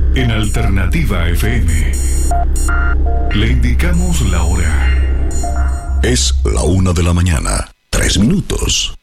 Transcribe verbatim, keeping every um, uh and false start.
En Alternativa F M le indicamos la hora. Es la una de la mañana, tres minutos.